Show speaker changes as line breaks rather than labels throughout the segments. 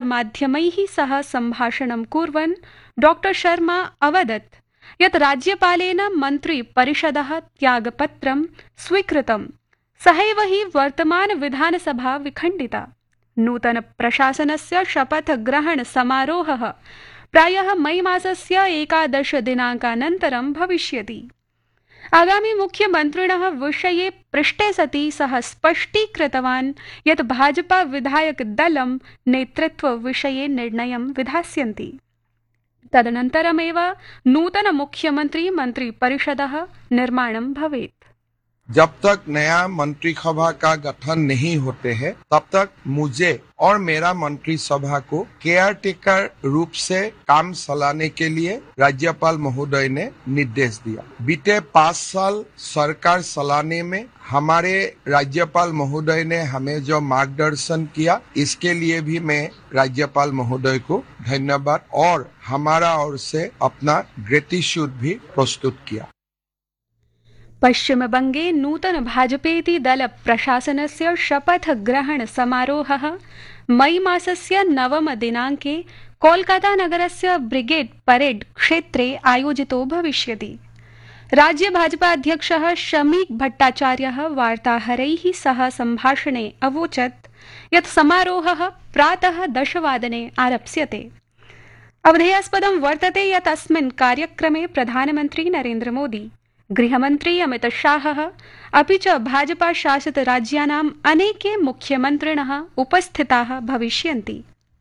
संचारमाध्यमैः सह सम्भाषणं कुर्वन् डॉक्टर शर्मा अवदत् यत् राज्यपालेन मन्त्रिपरिषदः त्यागपत्रं स्वीकृतं सहैव हि वर्तमान विधानसभा विखण्डिता। नूतन प्रशासनस्य शपथग्रहण समारोहः प्रायः मई मासस्य 11 दिनाङ्कानन्तरं भविष्यति। आगामी मुख्यमन्त्रिणः विषये पृष्टे सति सः स्पष्टीकृतवान् यत् भाजपा विधायक दलं नेतृत्वविषये निर्णयं विधास्यन्ति। तदनन्तरमेव नूतन मुख्यमंत्री मंत्रिपरिषदः निर्माणं भवेत्।
जब तक नया मंत्रिसभा का गठन नहीं होते हैं तब तक मुझे और मेरा मंत्रिसभा को केयर टेकर रूप से काम चलाने के लिए राज्यपाल महोदय ने निर्देश दिया। बीते 5 साल सरकार चलाने में हमारे राज्यपाल महोदय ने हमें जो मार्गदर्शन किया इसके लिए भी मैं राज्यपाल महोदय को धन्यवाद और हमारा ओर से अपना ग्रेटिट्यूड भी प्रस्तुत किया।
पश्चिमबंगे नूतन भाजपेति दल प्रशासनस्य शपथ ग्रहण समारोहः मई मासस्य 9 दिनाङ्के कोलकाता नगरस्य ब्रिगेड परेड क्षेत्रे आयोजितो भविष्यति। राज्य भाजपा अध्यक्षः शमीक भट्टाचार्यः वार्ताहरैः सह सम्भाषणे अवोचत् यत् समारोहः प्रातः 10 वादने आरप्स्यते। अवधेयास्पदं वर्तते यत् अस्मिन् कार्यक्रमे प्रधानमन्त्री नरेन्द्र मोदी, गृहमन्त्री अमित शाहः अपि च भाजपा शासित राज्यानाम् अनेके मुख्यमन्त्रिणः उपस्थिताः भविष्यन्ति।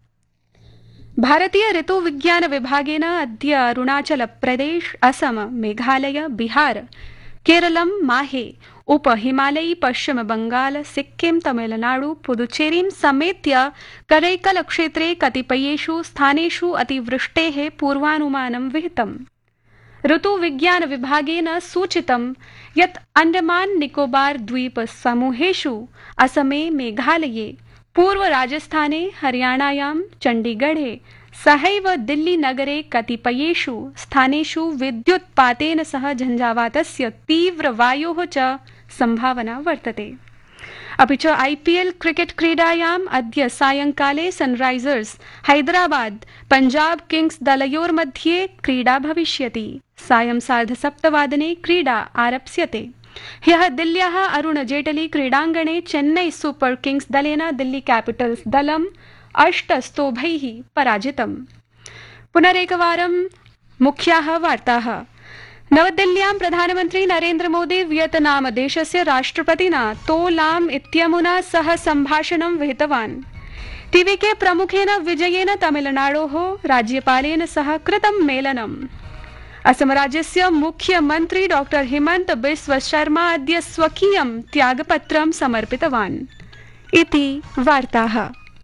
भारतीय ऋतुविज्ञान विभागेन अद्य अरुणाचल प्रदेश, असम, मेघालय, बिहार, केरलं, माहे, उपहिमालयी, पश्चिम बंगाल, सिक्किम, तमिलनाडु, पुदुचेरीं समेत्य करैकल क्षेत्रे कतिपयेषु स्थानेषु अतिवृष्टेः पूर्वानुमानं विहितम्। ऋतुविज्ञान विभागेन सूचितं यत् अंडमान निकोबार द्वीप समूहेषु असमे, मेघालये, पूर्व राजस्थाने, हरियाणायां, चण्डीगढे सहैव दिल्ली नगरे कतिपयेषु स्थानेषु विद्युत्पातेन सह झञ्झावातस्य तीव्र वायोः च संभावना वर्तते। अपि च आईपीएल क्रिकेट क्रीडायाम् अद्य सायंकाले सनराइजर्स हैदराबाद पंजाब किंग्स दलयोर्मध्ये क्रीडा भविष्यति। सायं 7:30 वादने क्रीडा आरप्स्यते। ह्यः दिल्ल्याः अरुण जेटली क्रीडाङ्गणे चेन्नई सुपर किंग्स दलेन दिल्ली कैपिटल्स दलं 8 स्तोभैः पराजितम्। पुनरेकवारं मुख्याः वार्ताः। नवदिल्ल्यां प्रधानमन्त्री नरेन्द्र मोदी वियतनाम देशस्य राष्ट्रपतिना तो लाम इत्यमुना सह सम्भाषणं विहितवान्। टीवीके प्रमुखेन विजयेन तमिलनाडोः राज्यपालेन सह कृतं मेलनम्। असम राज्यस्य मुख्यमन्त्री डॉक्टर हिमंत बिस्व शर्मा अद्य स्वकीयं त्यागपत्रं समर्पितवान् इति वार्ताः।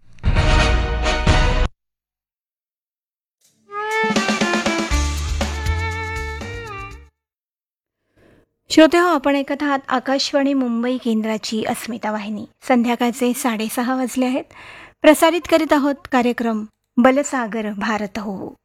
श्रोते हो, आपण ऐकत आहात आकाशवाणी मुंबई केंद्राची अस्मिता वाहिनी। संध्याकाळचे 6:30 वाजले आहेत। प्रसारित करीत आहोत कार्यक्रम बलसागर भारत हो।